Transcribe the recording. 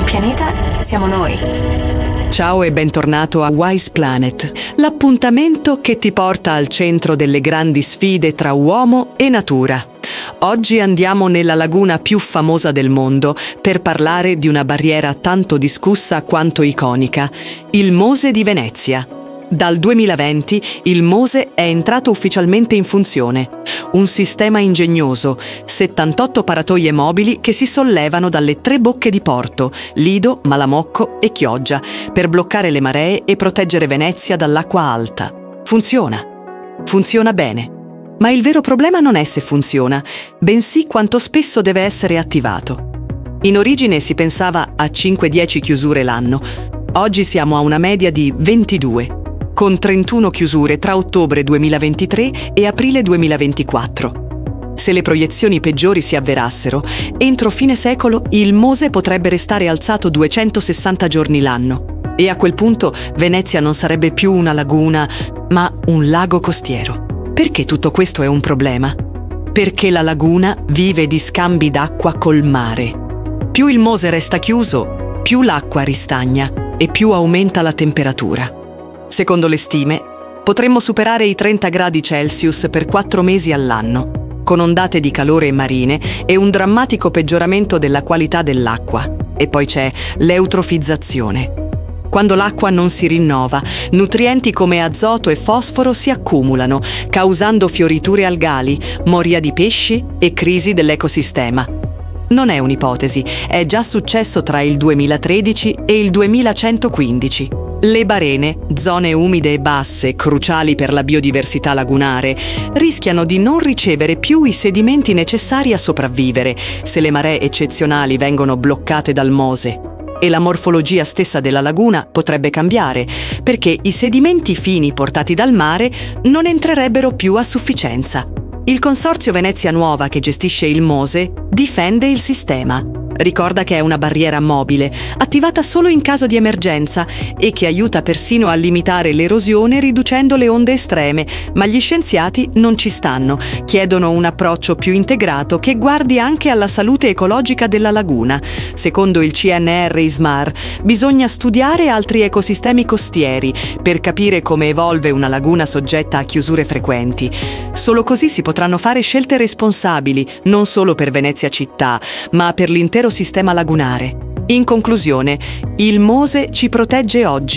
pianeta siamo noi. Ciao e bentornato a Wise Planet, l'appuntamento che ti porta al centro delle grandi sfide tra uomo e natura. Oggi andiamo nella laguna più famosa del mondo per parlare di una barriera tanto discussa quanto iconica, il Mose di Venezia. Dal 2020 il Mose è entrato ufficialmente in funzione. Un sistema ingegnoso, 78 paratoie mobili che si sollevano dalle 3 bocche di porto, Lido, Malamocco e Chioggia, per bloccare le maree e proteggere Venezia dall'acqua alta. Funziona bene. Ma il vero problema non è se funziona, bensì quanto spesso deve essere attivato. In origine si pensava a 5-10 chiusure l'anno. Oggi siamo a una media di 22. Con 31 chiusure tra ottobre 2023 e aprile 2024. Se le proiezioni peggiori si avverassero, entro fine secolo il Mose potrebbe restare alzato 260 giorni l'anno e a quel punto Venezia non sarebbe più una laguna, ma un lago costiero. Perché tutto questo è un problema? Perché la laguna vive di scambi d'acqua col mare. Più il Mose resta chiuso, più l'acqua ristagna e più aumenta la temperatura. Secondo le stime, potremmo superare i 30 gradi Celsius per 4 mesi all'anno, con ondate di calore marine e un drammatico peggioramento della qualità dell'acqua. E poi c'è l'eutrofizzazione. Quando l'acqua non si rinnova, nutrienti come azoto e fosforo si accumulano, causando fioriture algali, moria di pesci e crisi dell'ecosistema. Non è un'ipotesi, è già successo tra il 2013 e il 2115. Le barene, zone umide e basse, cruciali per la biodiversità lagunare, rischiano di non ricevere più i sedimenti necessari a sopravvivere se le maree eccezionali vengono bloccate dal Mose. E la morfologia stessa della laguna potrebbe cambiare, perché i sedimenti fini portati dal mare non entrerebbero più a sufficienza. Il Consorzio Venezia Nuova, che gestisce il Mose, difende il sistema. Ricorda che è una barriera mobile, attivata solo in caso di emergenza e che aiuta persino a limitare l'erosione riducendo le onde estreme, ma gli scienziati non ci stanno, chiedono un approccio più integrato che guardi anche alla salute ecologica della laguna. Secondo il CNR ISMAR, bisogna studiare altri ecosistemi costieri per capire come evolve una laguna soggetta a chiusure frequenti. Solo così si potranno fare scelte responsabili, non solo per Venezia città, ma per l'intero sistema lagunare. In conclusione, il Mose ci protegge oggi,